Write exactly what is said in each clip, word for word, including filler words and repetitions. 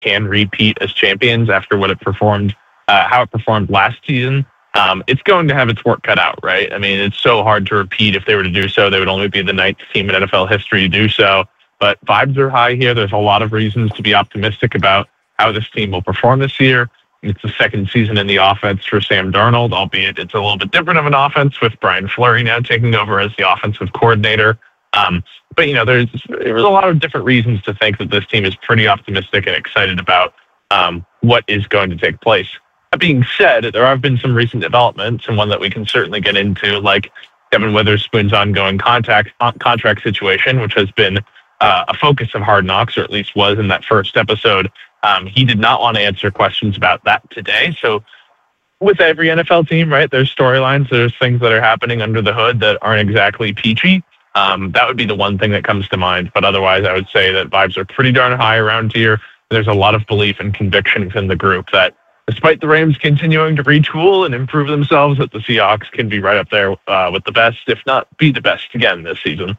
can repeat as champions after what it performed, uh, how it performed last season, um, it's going to have its work cut out, right? I mean, it's so hard to repeat. If they were to do so, they would only be the ninth team in N F L history to do so. But vibes are high here. There's a lot of reasons to be optimistic about how this team will perform this year. It's the second season in the offense for Sam Darnold, albeit it's a little bit different of an offense with Brian Fleury now taking over as the offensive coordinator. Um, but, you know, there's, there's a lot of different reasons to think that this team is pretty optimistic and excited about um, what is going to take place. That being said, there have been some recent developments, and one that we can certainly get into, like Devin Witherspoon's ongoing contact, contract situation, which has been uh, a focus of Hard Knocks, or at least was in that first episode. Um, he did not want to answer questions about that today. So with every N F L team, right, there's storylines, there's things that are happening under the hood that aren't exactly peachy. Um, that would be the one thing that comes to mind. But otherwise, I would say that vibes are pretty darn high around here. There's a lot of belief and conviction within the group that despite the Rams continuing to retool and improve themselves, that the Seahawks can be right up there uh, with the best, if not be the best again this season.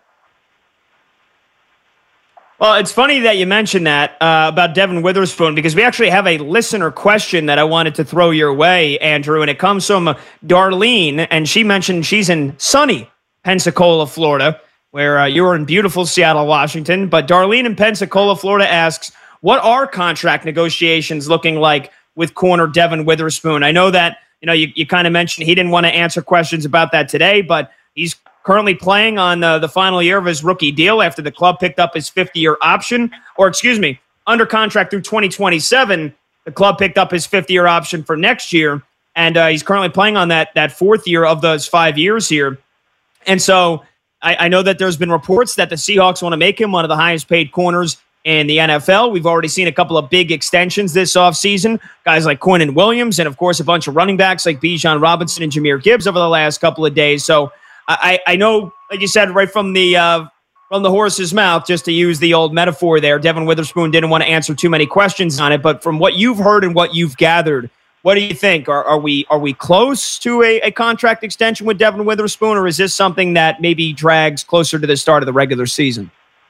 Well, it's funny that you mentioned that uh, about Devin Witherspoon, because we actually have a listener question that I wanted to throw your way, Andrew, and it comes from uh, Darlene, and she mentioned she's in sunny Pensacola, Florida, where uh, you're in beautiful Seattle, Washington. But Darlene in Pensacola, Florida asks, what are contract negotiations looking like with corner Devin Witherspoon? I know that, you know, you, you kind of mentioned he didn't want to answer questions about that today, but he's currently playing on uh, the final year of his rookie deal after the club picked up his fifty-year option, or excuse me, under contract through twenty twenty-seven. The club picked up his fifty-year option for next year, and uh, he's currently playing on that that fourth year of those five years here. And so I, I know that there's been reports that the Seahawks want to make him one of the highest paid corners in the N F L. We've already seen a couple of big extensions this offseason, guys like Quinnen Williams, and of course a bunch of running backs like Bijan Robinson and Jahmyr Gibbs over the last couple of days. So I, I know, like you said, right from the uh, from the horse's mouth, just to use the old metaphor there, Devin Witherspoon didn't want to answer too many questions on it. But from what you've heard and what you've gathered, what do you think? Are, are we are we close to a, a contract extension with Devin Witherspoon, or is this something that maybe drags closer to the start of the regular season?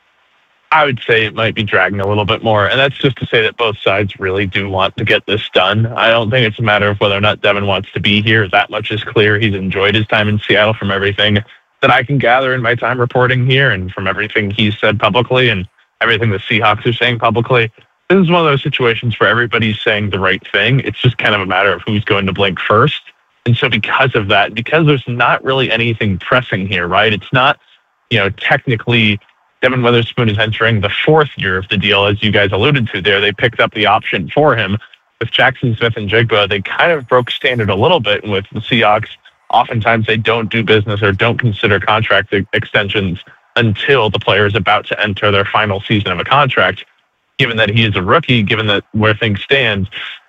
I would say it might be dragging a little bit more. And that's just to say that both sides really do want to get this done. I don't think it's a matter of whether or not Devin wants to be here. That much is clear. He's enjoyed his time in Seattle from everything that I can gather in my time reporting here, and from everything he's said publicly and everything the Seahawks are saying publicly. This is one of those situations where everybody's saying the right thing. It's just kind of a matter of who's going to blink first. And so because of that, because there's not really anything pressing here, right? It's not, you know, technically Devin Witherspoon is entering the fourth year of the deal, as you guys alluded to there. They picked up the option for him. With Jackson Smith-Njigba, they kind of broke standard a little bit. And with the Seahawks, oftentimes they don't do business or don't consider contract extensions until the player is about to enter their final season of a contract. Given that he is a rookie, given that where things stand,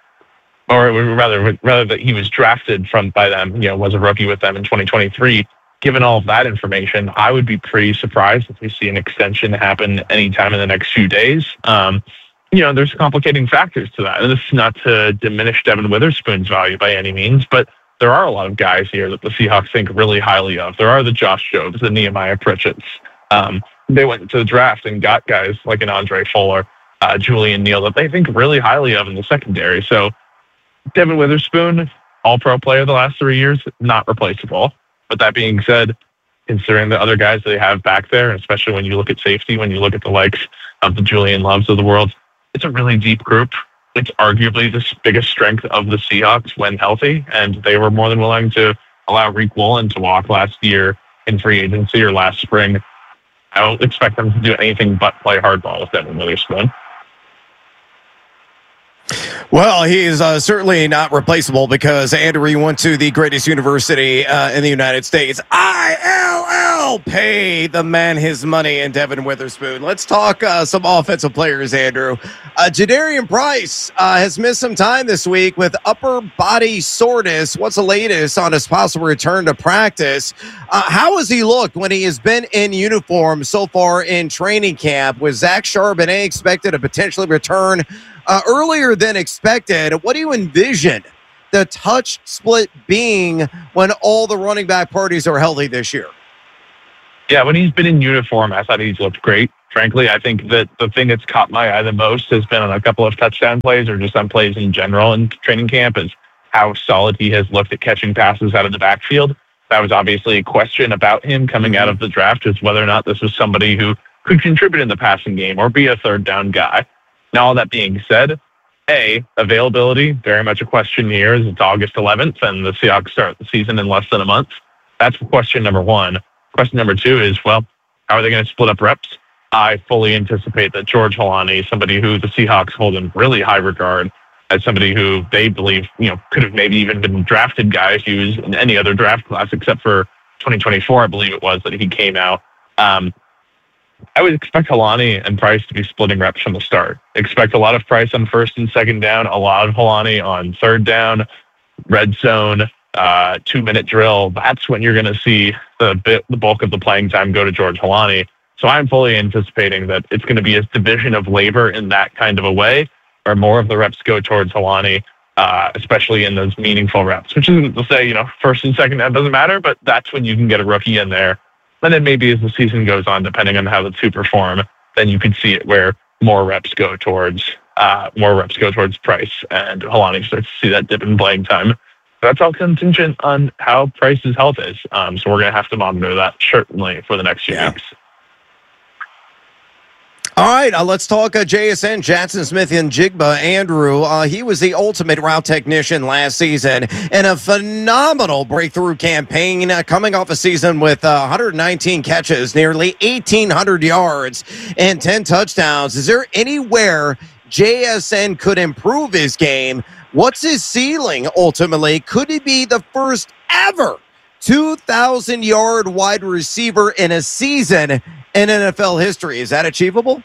or rather, rather that he was drafted from by them, you know, was a rookie with them in twenty twenty-three. Given all of that information, I would be pretty surprised if we see an extension happen anytime in the next few days. Um, you know, there's complicating factors to that. And this is not to diminish Devin Witherspoon's value by any means, but there are a lot of guys here that the Seahawks think really highly of. There are the Josh Jobs, the Nehemiah Pritchetts. Um, they went to the draft and got guys like an Andre Fuller, uh, Julian Neal, that they think really highly of in the secondary. So Devin Witherspoon, all-pro player the last three years, not replaceable. But that being said, considering the other guys they have back there, especially when you look at safety, when you look at the likes of the Julian Loves of the world, it's a really deep group. It's arguably the biggest strength of the Seahawks when healthy, and they were more than willing to allow Reek Woolen to walk last year in free agency or last spring. I don't expect them to do anything but play hardball with Devin Witherspoon. Well, he is uh, certainly not replaceable because, Andrew, you went to the greatest university uh, in the United States. I L L, pay the man his money, and Devin Witherspoon. Let's talk uh, some offensive players, Andrew. Uh, Jadarian Price uh, has missed some time this week with upper body soreness. What's the latest on his possible return to practice? Uh, how has he looked when he has been in uniform so far in training camp? Was Zach Charbonnet expected to potentially return Uh, earlier than expected? What do you envision the touch split being when all the running back parties are healthy this year? Yeah, when he's been in uniform, I thought he's looked great. Frankly, I think that the thing that's caught my eye the most has been on a couple of touchdown plays or just on plays in general in training camp is how solid he has looked at catching passes out of the backfield. That was obviously a question about him coming out of the draft, is whether or not this was somebody who could contribute in the passing game or be a third down guy. Now, all that being said, A, availability, very much a question here, as it's August eleventh and the Seahawks start the season in less than a month. That's question number one. Question number two is, well, how are they going to split up reps? I fully anticipate that George Holani, somebody who the Seahawks hold in really high regard, as somebody who they believe, you know, could have maybe even been drafted guy if he was in any other draft class except for twenty twenty-four, I believe it was, that he came out. Um, I would expect Holani and Price to be splitting reps from the start. Expect a lot of Price on first and second down, a lot of Holani on third down, red zone, uh, two-minute drill. That's when you're going to see the bit, the bulk of the playing time go to George Holani. So I'm fully anticipating that it's going to be a division of labor in that kind of a way, where more of the reps go towards Holani, uh, especially in those meaningful reps, which isn't to say, you know, first and second down doesn't matter, but that's when you can get a rookie in there. And then maybe as the season goes on, depending on how the two perform, then you could see it where more reps go towards uh, more reps go towards Price, and Holani starts to see that dip in playing time. That's all contingent on how Price's health is. Um, so we're going to have to monitor that certainly for the next few yeah. weeks. All right, uh, let's talk uh, J S N, Jackson Smith and Jigba. Andrew, uh, he was the ultimate route technician last season in a phenomenal breakthrough campaign, uh, coming off a season with uh, one hundred nineteen catches, nearly eighteen hundred yards, and ten touchdowns. Is there anywhere J S N could improve his game? What's his ceiling ultimately? Could he be the first ever two thousand yard wide receiver in a season in N F L history? Is that achievable?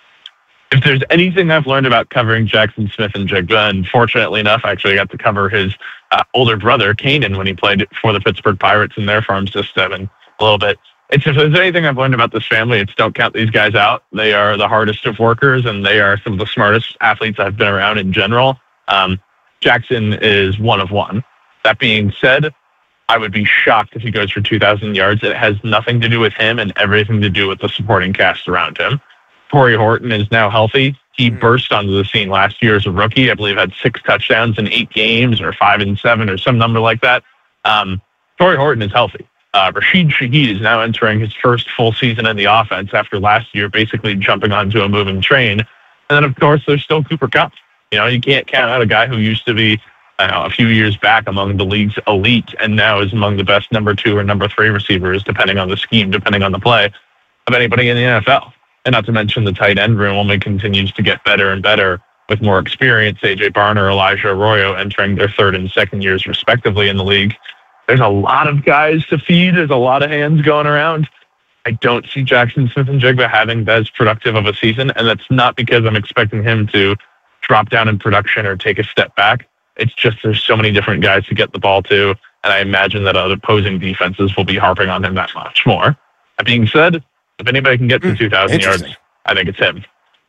If there's anything I've learned about covering Jackson Smith and Jigba, and fortunately enough, I actually got to cover his uh, older brother, Kanan, when he played for the Pittsburgh Pirates in their farm system, and a little bit. It's, if there's anything I've learned about this family, it's don't count these guys out. They are the hardest of workers, and they are some of the smartest athletes I've been around in general. Um, Jackson is one of one. That being said, I would be shocked if he goes for two thousand yards. It has nothing to do with him and everything to do with the supporting cast around him. Torrey Horton is now healthy. He mm-hmm. burst onto the scene last year as a rookie. I believe had six touchdowns in eight games or five and seven or some number like that. Um, Torrey Horton is healthy. Uh, Rashid Shaheed is now entering his first full season in the offense after last year basically jumping onto a moving train. And then, of course, there's still Cooper Kupp. You know, you can't count out a guy who used to be I don't know, a few years back among the league's elite and now is among the best number two or number three receivers, depending on the scheme, depending on the play, of anybody in the N F L. And not to mention the tight end room only continues to get better and better with more experience. A J Barner, Elijah Arroyo entering their third and second years respectively in the league. There's a lot of guys to feed. There's a lot of hands going around. I don't see Jackson Smith and Jigba having as productive of a season, and that's not because I'm expecting him to drop down in production or take a step back. It's just there's so many different guys to get the ball to, and I imagine that other opposing defenses will be harping on him that much more. That being said, if anybody can get to two thousand yards, I think it's him.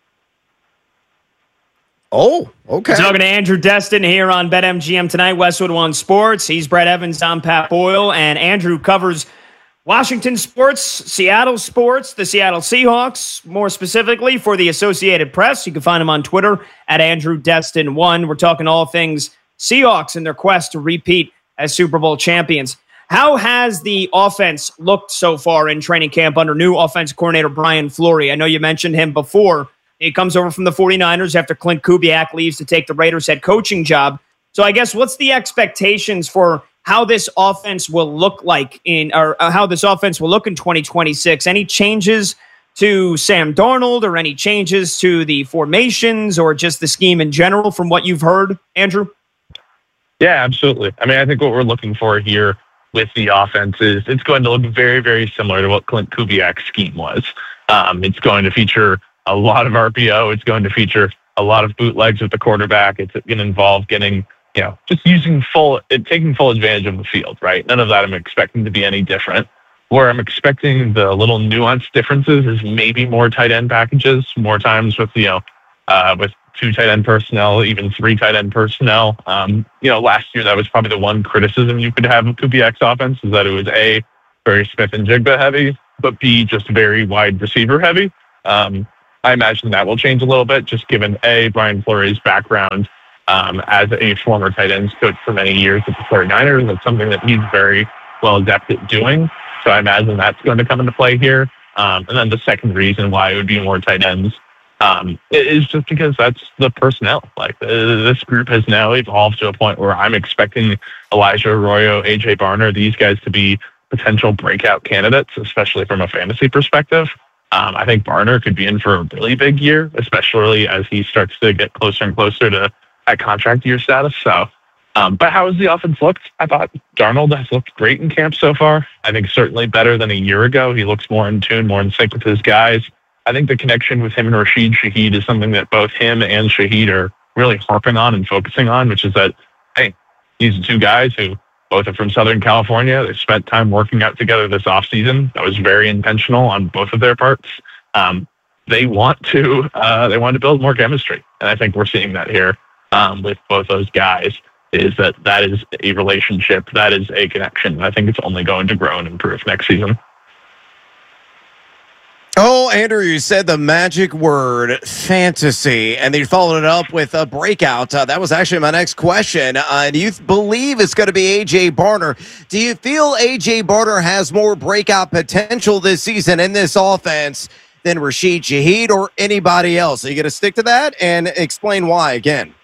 Oh, okay. We're talking to Andrew Destin here on BetMGM tonight, Westwood One Sports. He's Brett Evans, I'm Pat Boyle, and Andrew covers Washington sports, Seattle sports, the Seattle Seahawks, more specifically for the Associated Press. You can find him on Twitter at Andrew Destin one. We're talking all things Seahawks and their quest to repeat as Super Bowl champions. How has the offense looked so far in training camp under new offensive coordinator Brian Fleury? I know you mentioned him before. He comes over from the 49ers after Clint Kubiak leaves to take the Raiders head coaching job. So I guess what's the expectations for how this offense will look like in, or how this offense will look in twenty twenty-six? Any changes to Sam Darnold or any changes to the formations or just the scheme in general from what you've heard, Andrew? Yeah, absolutely. I mean, I think what we're looking for here with the offense is it's going to look very, very similar to what Clint Kubiak's scheme was. Um, it's going to feature a lot of R P O. It's going to feature a lot of bootlegs with the quarterback. It's going to involve getting, you know, just using full, taking full advantage of the field, right? None of that I'm expecting to be any different. Where I'm expecting the little nuanced differences is maybe more tight end packages, more times with, you know, uh, with two tight end personnel, even three tight end personnel. Um, you know, last year, that was probably the one criticism you could have of Kubiak's offense is that it was A, very Smith and Jigba heavy, but B, just very wide receiver heavy. Um, I imagine that will change a little bit, just given A, Brian Fleury's background um, as a former tight ends coach for many years at the 49ers. That's something that he's very well adept at doing. So I imagine that's going to come into play here. Um, and then the second reason why it would be more tight ends um, is just because that's the personnel. Like uh, this group has now evolved to a point where I'm expecting Elijah Arroyo, A J Barner, these guys to be potential breakout candidates, especially from a fantasy perspective. Um, I think Barner could be in for a really big year, especially as he starts to get closer and closer to that contract year status. So, um, but how has the offense looked? I thought Darnold has looked great in camp so far. I think certainly better than a year ago. He looks more in tune, more in sync with his guys. I think the connection with him and Rashid Shaheed is something that both him and Shaheed are really harping on and focusing on, which is that, hey, these are two guys who both are from Southern California. They spent time working out together this offseason. That was very intentional on both of their parts. Um, they want to uh, they want to build more chemistry, and I think we're seeing that here um, with both those guys. Is that that is a relationship, that is a connection. And I think it's only going to grow and improve next season. Oh, Andrew, you said the magic word, fantasy, and you followed it up with a breakout. Uh, that was actually my next question. Uh, do you believe it's going to be A J Barner? Do you feel A J Barner has more breakout potential this season in this offense than Rashid Shaheed or anybody else? Are you going to stick to that and explain why again?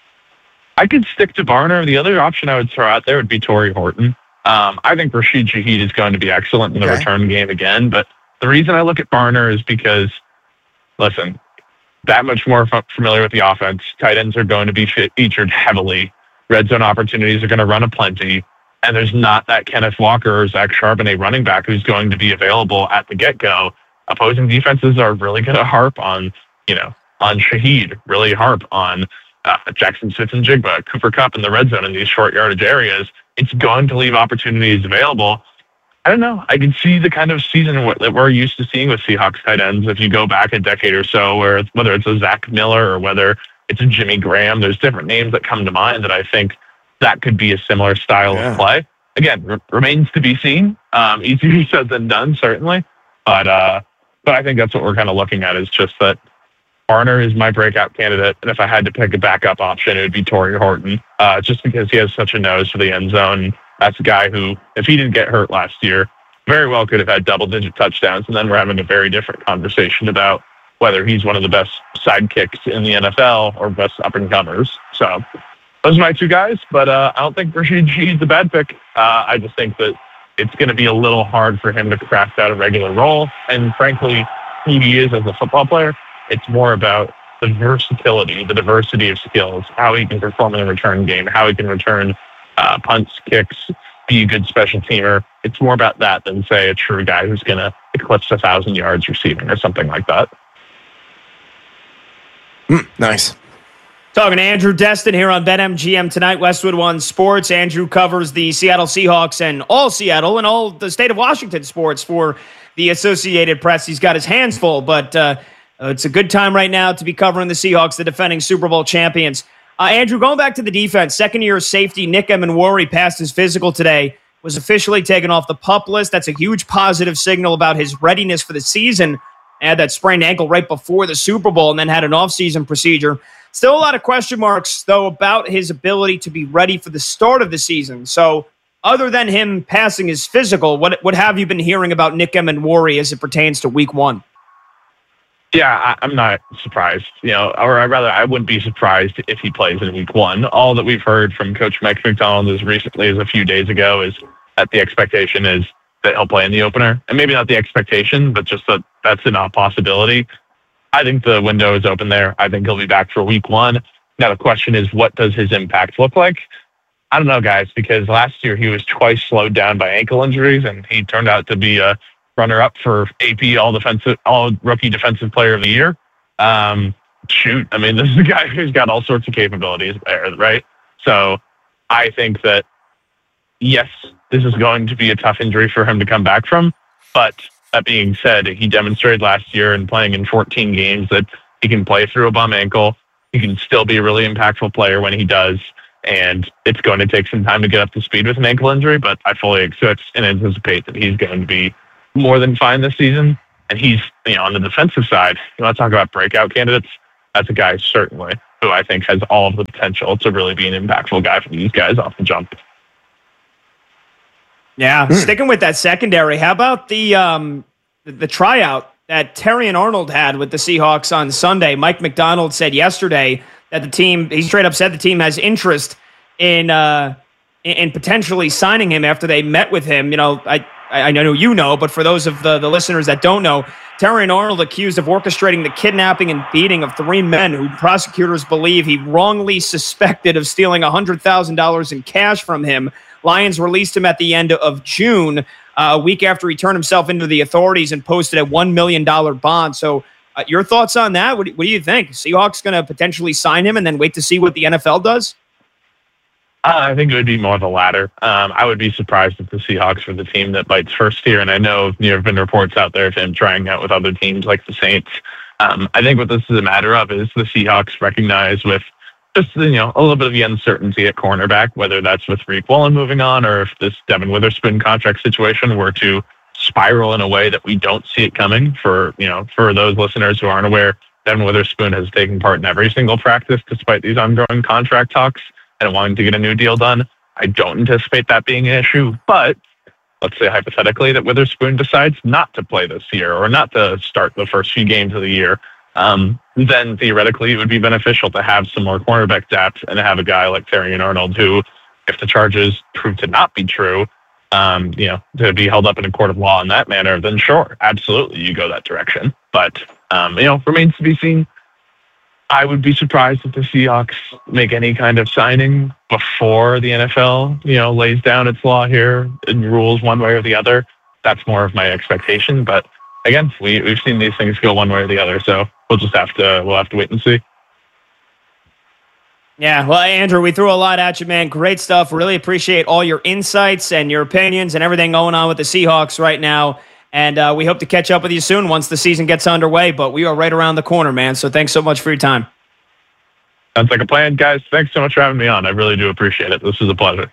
I could stick to Barner. The other option I would throw out there would be Torrey Horton. Um, I think Rashid Shaheed is going to be excellent in the okay. return game again, but the reason I look at Barner is because, listen, that much more f- familiar with the offense. Tight ends are going to be fit, featured heavily. Red zone opportunities are going to run aplenty. And there's not that Kenneth Walker or Zach Charbonnet running back who's going to be available at the get-go. Opposing defenses are really going to harp on, you know, on Shaheed, really harp on uh, Jackson Smith-Njigba, Cooper Kupp in the red zone in these short yardage areas. It's going to leave opportunities available. I don't know. I can see the kind of season that we're used to seeing with Seahawks tight ends. If you go back a decade or so, where it's, whether it's a Zach Miller or whether it's a Jimmy Graham, there's different names that come to mind that I think that could be a similar style yeah. of play. Again, r- remains to be seen. Um, easier said than done, certainly. But uh, but I think that's what we're kind of looking at is just that Barner is my breakout candidate. And if I had to pick a backup option, it would be Torrey Horton, uh, just because he has such a nose for the end zone. That's a guy who, if he didn't get hurt last year, very well could have had double-digit touchdowns, and then we're having a very different conversation about whether he's one of the best sidekicks in the N F L or best up-and-comers. So those are my two guys, but uh, I don't think Rashid Shaheed's a bad pick. Uh, I just think that it's going to be a little hard for him to craft out a regular role, and frankly, who he is as a football player, it's more about the versatility, the diversity of skills, how he can perform in a return game, how he can return Uh, punts, kicks, be a good special teamer. It's more about that than, say, a true guy who's going to eclipse a thousand yards receiving or something like that. Mm, nice. Talking to Andrew Destin here on BetMGM tonight, Westwood One Sports. Andrew covers the Seattle Seahawks and all Seattle and all the state of Washington sports for the Associated Press. He's got his hands full, but uh, it's a good time right now to be covering the Seahawks, the defending Super Bowl champions. Uh, Andrew, going back to the defense, second-year safety Nick Emenwari passed his physical today, was officially taken off the PUP list. That's a huge positive signal about his readiness for the season. Had that sprained ankle right before the Super Bowl and then had an off-season procedure. Still a lot of question marks, though, about his ability to be ready for the start of the season. So other than him passing his physical, what, what have you been hearing about Nick Emenwari as it pertains to week one? Yeah, I, I'm not surprised, you know, or I rather I wouldn't be surprised if he plays in week one. All that we've heard from Coach Mike Macdonald as recently as a few days ago is that the expectation is that he'll play in the opener. And maybe not the expectation, but just that that's a possibility. I think the window is open there. I think he'll be back for week one. Now the question is, what does his impact look like? I don't know, guys, because last year he was twice slowed down by ankle injuries, and he turned out to be a runner-up for A P All Defensive, All Rookie Defensive Player of the Year. Um, shoot, I mean, this is a guy who's got all sorts of capabilities there, right? So I think that, yes, this is going to be a tough injury for him to come back from. But that being said, he demonstrated last year in playing in fourteen games that he can play through a bum ankle. He can still be a really impactful player when he does. And it's going to take some time to get up to speed with an ankle injury, but I fully expect and anticipate that he's going to be more than fine this season. And he's, you know, on the defensive side, you want to talk about breakout candidates? That's a guy certainly who I think has all of the potential to really be an impactful guy for these guys off the jump. Yeah, mm. sticking with that secondary, how about the um, the, the tryout that Terrion Arnold had with the Seahawks on Sunday? Mike McDonald said yesterday that the team, he straight up said the team has interest in uh, in, in potentially signing him after they met with him. You know, I I know you know, but for those of the, the listeners that don't know, Terrion Arnold accused of orchestrating the kidnapping and beating of three men who prosecutors believe he wrongly suspected of stealing one hundred thousand dollars in cash from him. Lions released him at the end of June, uh, a week after he turned himself into the authorities and posted a one million dollars bond. So uh, your thoughts on that? What do, what do you think? Seahawks going to potentially sign him and then wait to see what the N F L does? Uh, I think it would be more the latter. Um, I would be surprised if the Seahawks were the team that bites first here. And I know there have been reports out there of him trying out with other teams like the Saints. Um, I think what this is a matter of is the Seahawks recognize with just, you know, a little bit of the uncertainty at cornerback, whether that's with Reek Woolen moving on or if this Devin Witherspoon contract situation were to spiral in a way that we don't see it coming. For, you know, for those listeners who aren't aware, Devin Witherspoon has taken part in every single practice despite these ongoing contract talks and wanting to get a new deal done. I don't anticipate that being an issue, but let's say hypothetically that Witherspoon decides not to play this year or not to start the first few games of the year, um, then theoretically it would be beneficial to have some more cornerback depth and have a guy like Terrion Arnold who, if the charges prove to not be true, um, you know, to be held up in a court of law in that manner, then sure, absolutely, you go that direction. But, um, you know, remains to be seen. I would be surprised if the Seahawks make any kind of signing before the N F L, you know, lays down its law here and rules one way or the other. That's more of my expectation. But again, we, we've seen these things go one way or the other, so we'll just have to we'll have to wait and see. Yeah, well, Andrew, we threw a lot at you, man. Great stuff. Really appreciate all your insights and your opinions and everything going on with the Seahawks right now. And uh, we hope to catch up with you soon once the season gets underway, but we are right around the corner, man. So thanks so much for your time. Sounds like a plan, guys. Thanks so much for having me on. I really do appreciate it. This was a pleasure.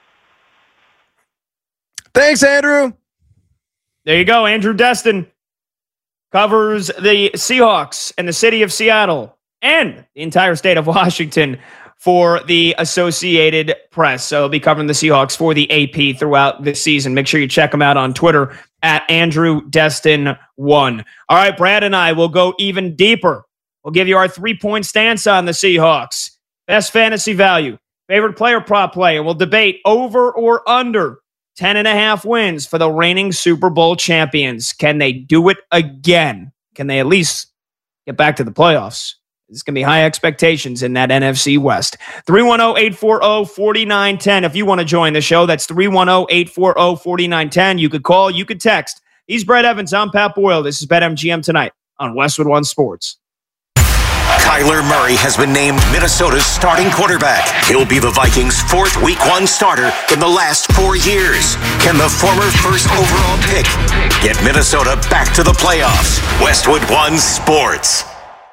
Thanks, Andrew. There you go. Andrew Destin covers the Seahawks and the city of Seattle and the entire state of Washington for the Associated Press. So he'll be covering the Seahawks for the A P throughout the season. Make sure you check him out on Twitter at Andrew Destin one. All right, Brad and I will go even deeper. We'll give you our three-point stance on the Seahawks. Best fantasy value, favorite player prop play, and we'll debate over or under ten and a half wins for the reigning Super Bowl champions. Can they do it again? Can they at least get back to the playoffs? There's going to be high expectations in that N F C West. three one zero, eight four zero, four nine one zero. If you want to join the show, that's three one zero, eight four zero, four nine one zero. You could call, you could text. He's Brett Evans. I'm Pat Boyle. This is BetMGM Tonight on Westwood One Sports. Kyler Murray has been named Minnesota's starting quarterback. He'll be the Vikings' fourth Week One starter in the last four years. Can the former first overall pick get Minnesota back to the playoffs? Westwood One Sports.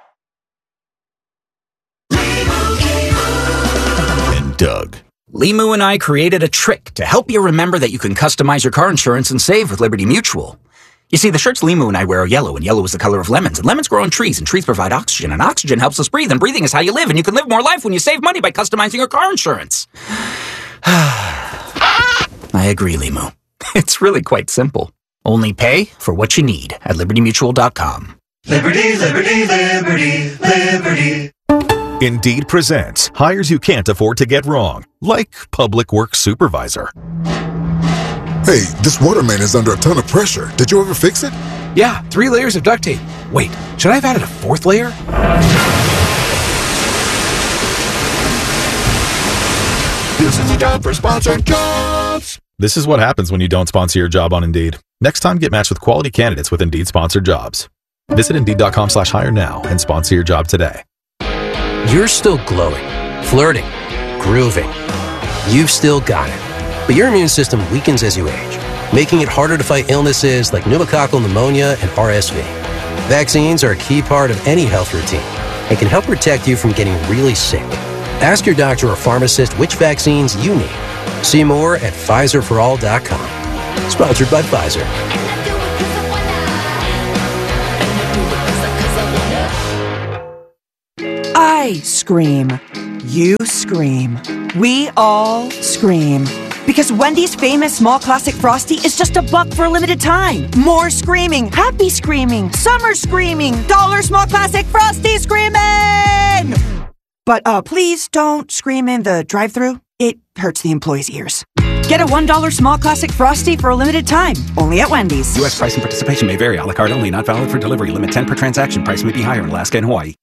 And Doug. Limu and I created a trick to help you remember that you can customize your car insurance and save with Liberty Mutual. You see, the shirts Limu and I wear are yellow, and yellow is the color of lemons, and lemons grow on trees, and trees provide oxygen, and oxygen helps us breathe, and breathing is how you live, and you can live more life when you save money by customizing your car insurance. I agree, Limu. It's really quite simple. Only pay for what you need at liberty mutual dot com. Liberty, liberty, liberty, liberty. Indeed presents hires you can't afford to get wrong, like public works supervisor. Hey, this water main is under a ton of pressure. Did you ever fix it? Yeah, three layers of duct tape. Wait, should I have added a fourth layer? This is a job for sponsored jobs. This is what happens when you don't sponsor your job on Indeed. Next time, get matched with quality candidates with Indeed sponsored jobs. Visit Indeed.com slash hire now and sponsor your job today. You're still glowing, flirting, grooving. You've still got it. But your immune system weakens as you age, making it harder to fight illnesses like pneumococcal pneumonia and R S V. Vaccines are a key part of any health routine and can help protect you from getting really sick. Ask your doctor or pharmacist which vaccines you need. See more at Pfizer for all dot com. Sponsored by Pfizer. I scream. You scream. We all scream. Because Wendy's famous small classic Frosty is just a buck for a limited time. More screaming, happy screaming, summer screaming, dollar small classic Frosty screaming! But uh, please don't scream in the drive-thru. It hurts the employees' ears. Get a one dollar small classic Frosty for a limited time, only at Wendy's. U S price and participation may vary. A la carte only, not valid for delivery. Limit ten per transaction. Price may be higher in Alaska and Hawaii.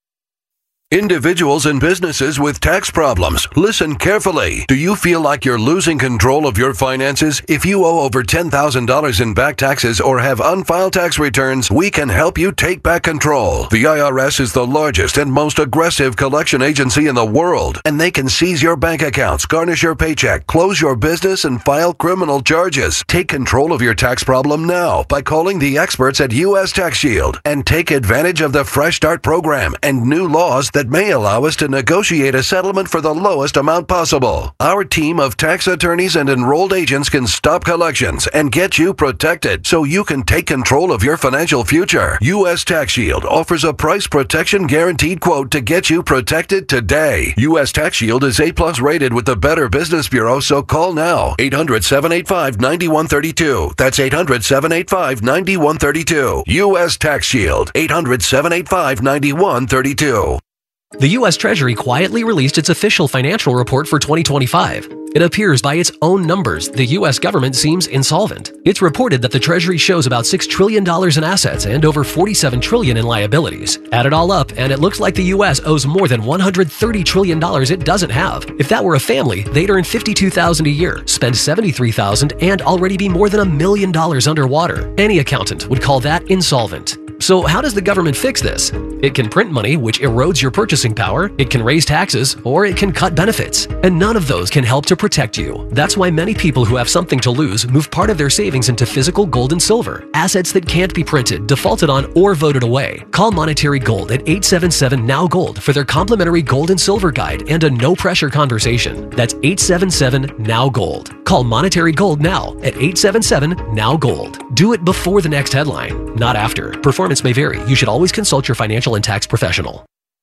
Individuals and businesses with tax problems, listen carefully. Do you feel like you're losing control of your finances? If you owe over ten thousand dollars in back taxes or have unfiled tax returns, we can help you take back control. The I R S is the largest and most aggressive collection agency in the world, and they can seize your bank accounts, garnish your paycheck, close your business, and file criminal charges. Take control of your tax problem now by calling the experts at U S Tax Shield and take advantage of the Fresh Start program and new laws that may allow us to negotiate a settlement for the lowest amount possible. Our team of tax attorneys and enrolled agents can stop collections and get you protected so you can take control of your financial future. U S Tax Shield offers a price protection guaranteed quote to get you protected today. U S Tax Shield is A plus rated with the Better Business Bureau, so call now. eight hundred, seven eight five, nine one three two. That's eight hundred, seven eight five, nine one three two. U S Tax Shield. eight hundred, seven eight five, nine one three two. The U S Treasury quietly released its official financial report for twenty twenty-five. It appears by its own numbers, the U S government seems insolvent. It's reported that the Treasury shows about six trillion dollars in assets and over forty-seven trillion dollars in liabilities. Add it all up, and it looks like the U S owes more than one hundred thirty trillion dollars it doesn't have. If that were a family, they'd earn fifty-two thousand dollars a year, spend seventy-three thousand dollars, and already be more than a million dollars underwater. Any accountant would call that insolvent. So how does the government fix this? It can print money, which erodes your purchasing power, it can raise taxes, or it can cut benefits. And none of those can help to protect you. That's why many people who have something to lose move part of their savings into physical gold and silver, assets that can't be printed, defaulted on, or voted away. Call Monetary Gold at eight seven seven, N O W Gold for their complimentary gold and silver guide and a no-pressure conversation. That's eight seven seven, N O W Gold. Call Monetary Gold now at eight seven seven, N O W Gold. Do it before the next headline, not after. Performance may vary. You should always consult your financial and tax professional.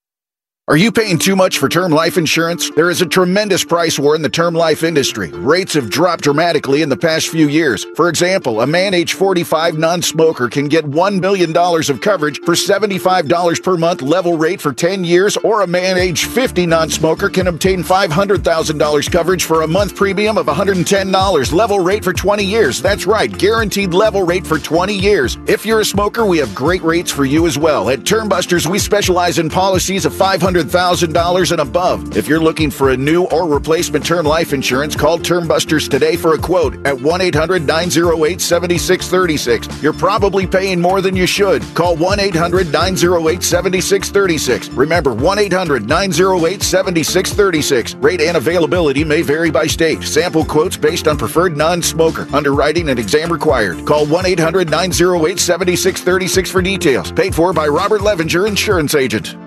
Are you paying too much for term life insurance? There is a tremendous price war in the term life industry. Rates have dropped dramatically in the past few years. For example, a man age forty-five non-smoker can get one million dollars of coverage for seventy-five dollars per month level rate for ten years, or a man age fifty non-smoker can obtain five hundred thousand dollars coverage for a month premium of one hundred ten dollars level rate for twenty years. That's right, guaranteed level rate for twenty years. If you're a smoker, we have great rates for you as well. At Term Busters, we specialize in policies of five hundred thousand dollars and above. If you're looking for a new or replacement term life insurance, call Term Busters today for a quote at one eight hundred, nine oh eight, seven six three six. You're probably paying more than you should. Call one eight hundred, nine oh eight, seven six three six. Remember, one eight hundred, nine oh eight, seven six three six. Rate and availability may vary by state. Sample quotes based on preferred non-smoker. Underwriting and exam required. Call one eight hundred, nine oh eight, seven six three six for details. Paid for by Robert Levinger, insurance agent.